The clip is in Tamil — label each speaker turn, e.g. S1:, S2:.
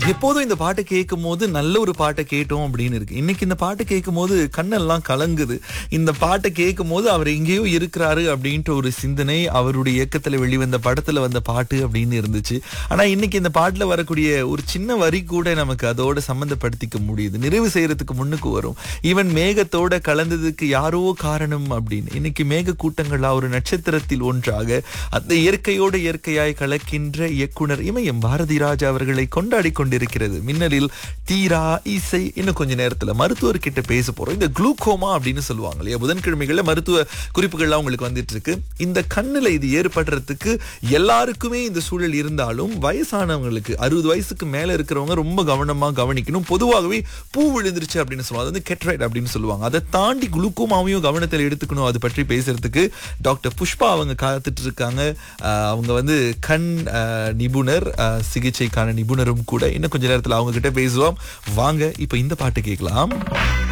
S1: எப்போதும் இந்த பாட்டை கேட்கும் போது நல்ல ஒரு பாட்டை கேட்டோம் அப்படின்னு இருக்கு. இன்னைக்கு இந்த பாட்டை கேட்கும் போது கண்ணெல்லாம் கலங்குது. இந்த பாட்டை கேட்கும் போது அவர் எங்கேயோ இருக்கிறாரு அப்படின்ற ஒரு சிந்தனை அவருடைய இயக்கத்துல வெளிவந்த படத்துல வந்த பாட்டு அப்படின்னு இருந்துச்சு. ஆனா இன்னைக்கு இந்த பாட்டுல வரக்கூடிய ஒரு சின்ன வரி கூட நமக்கு அதோட சம்பந்தப்படுத்திக்க முடியுது. நிறைவு செய்யறதுக்கு முன்னுக்கு வரும். ஈவன் மேகத்தோட கலந்ததுக்கு யாரோ காரணம் அப்படின்னு. இன்னைக்கு மேக கூட்டங்களா ஒரு நட்சத்திரத்தில் ஒன்றாக அந்த இயற்கையோடு இயற்கையாய் கலக்கின்ற இயக்குனர் இமயம் பாரதி ராஜா அவர்களை கொண்டாடி கொண்டிருக்கிறது மின்னலில் தீரா இசை. இன்னும் கொஞ்ச நேரத்துல மருத்துவர்கிட்ட பேச போறோம். இந்த குளுக்கோமா அப்படின்னு சொல்லுவாங்க இல்லையா, புதன்கிழமைகள்ல மருத்துவ குறிப்புகள்லாம் உங்களுக்கு வந்துட்டு இருக்கு. இந்த கண்ணுல இது ஏற்படுறதுக்கு எல்லாருக்குமே இந்த சூழல் இருந்தாலும் வயசானவங்களுக்கு 60 வயசுக்கு மேல இருக்கிறவங்க ரொம்ப கவனமா கவனிக்கணும். பொதுவாகவே பூ விழுந்துருச்சு அப்படின்னு சொல்லுவாங்க, அது வந்து கெட்ரைட் அப்படின்னு சொல்லுவாங்க. அதை தாண்டி குளுக்கோமாவையும் கவனத்தில் எடுத்துக்கணும். அது பற்றி பேசுறதுக்கு டாக்டர் புஷ்பா அவங்க காத்துட்டு இருக்காங்க. அவங்க வந்து கண் நிபுணர், சிகிச்சைக்கான நிபுணரும் கூட. இன்னும் கொஞ்ச நேரத்துல அவங்க கிட்ட பேசுவோம். வாங்க இப்ப இந்த பாட்டு கேட்கலாம்.